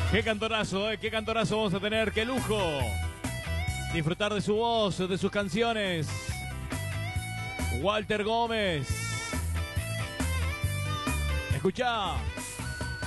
Qué cantorazo, qué cantorazo vamos a tener, qué lujo. Disfrutar de su voz, de sus canciones. Walter Gómez. Escuchá.